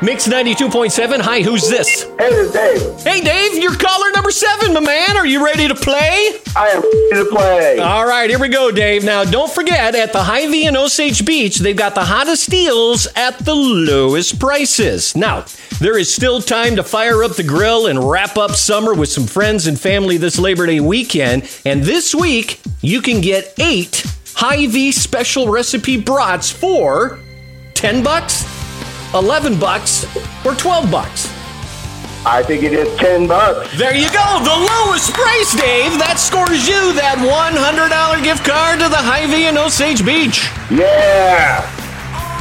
Mix 92.7. Hi, who's this? Hey, this is Dave. Hey, Dave, you're caller number 7, my man. Are you ready to play? I am ready to play. All right, here we go, Dave. Now, don't forget, at the Hy-Vee in Osage Beach, they've got the hottest deals at the lowest prices. Now, there is still time to fire up the grill and wrap up summer with some friends and family this Labor Day weekend. And this week, you can get 8 Hy-Vee special recipe brats for $10, $11, or $12. I think it is $10. There you go, the lowest price, Dave. That scores you that $100 gift card to the Hy-Vee in Osage Beach. Yeah.